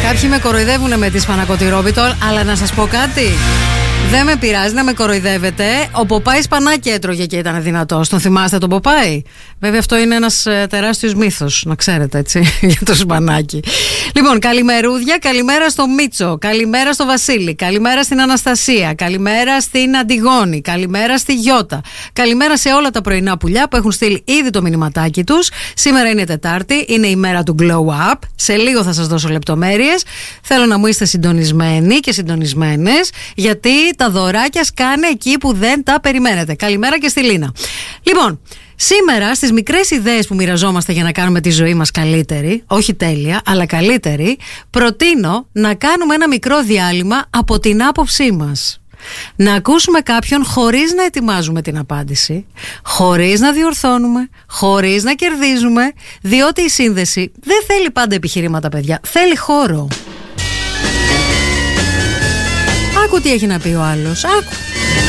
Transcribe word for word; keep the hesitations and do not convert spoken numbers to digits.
Κάποιοι με κοροϊδεύουν με τη σπανακοτηρόπιτο, αλλά να σας πω κάτι. Δεν με πειράζει να με κοροϊδεύετε. Ο Ποπάη σπανάκι έτρωγε και ήταν δυνατός. Τον θυμάστε τον Ποπάη? Βέβαια, αυτό είναι ένας ε, τεράστιος μύθος, να ξέρετε, έτσι, για το σπανάκι. Λοιπόν, καλημερούδια, καλημέρα στο Μίτσο, καλημέρα στο Βασίλη, καλημέρα στην Αναστασία, καλημέρα στην Αντιγόνη, καλημέρα στη Γιώτα. Καλημέρα σε όλα τα πρωινά πουλιά που έχουν στείλει ήδη το μηνυματάκι τους. Σήμερα είναι Τετάρτη, είναι η μέρα του Glow Up. Σε λίγο θα σας δώσω λεπτομέρειες. Θέλω να μου είστε συντονισμένοι και συντονισμένες, γιατί τα δωράκια σκάνε εκεί που δεν τα περιμένετε. Καλημέρα και στη Λίνα. Λοιπόν, σήμερα στις μικρές ιδέες που μοιραζόμαστε για να κάνουμε τη ζωή μας καλύτερη, όχι τέλεια, αλλά καλύτερη, προτείνω να κάνουμε ένα μικρό διάλειμμα από την άποψή μας. Να ακούσουμε κάποιον χωρίς να ετοιμάζουμε την απάντηση, χωρίς να διορθώνουμε, χωρίς να κερδίζουμε, διότι η σύνδεση δεν θέλει πάντα επιχειρήματα, παιδιά, θέλει χώρο. Άκου τι έχει να πει ο άλλος, άκου.